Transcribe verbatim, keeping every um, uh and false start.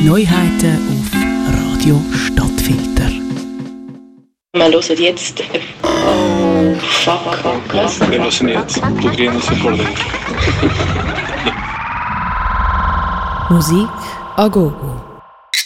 Neuheiten auf Radio Stadtfilter. Wir hören jetzt... Oh, fuck, was? Wir hören jetzt Podrianos Acorde. Musik a gogo.